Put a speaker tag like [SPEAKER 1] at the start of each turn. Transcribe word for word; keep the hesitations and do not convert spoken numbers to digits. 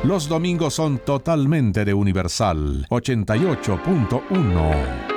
[SPEAKER 1] Los domingos son totalmente de Universal ochenta y ocho punto uno.